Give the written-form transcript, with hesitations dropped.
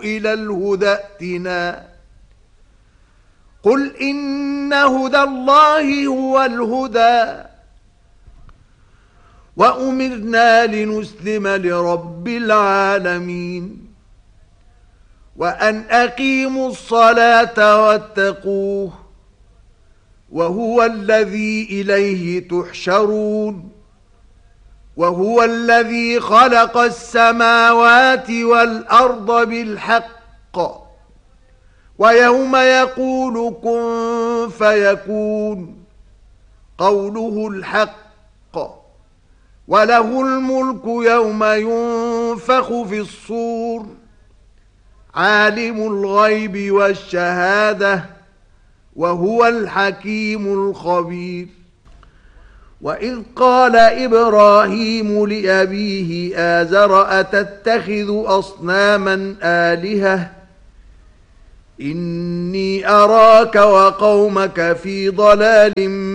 إلى الهدى ائتنا قل إن هدى الله هو الهدى وأمرنا لنسلم لرب العالمين وأن أقيموا الصلاة واتقوه وهو الذي إليه تحشرون وهو الذي خلق السماوات والأرض بالحق ويوم يقول كن فيكون قوله الحق وله الملك يوم ينفخ في الصور عالم الغيب والشهادة وهو الحكيم الخبير وإذ قال إبراهيم لأبيه آزر أتتخذ أصناما آلهة إني أراك وقومك في ضلال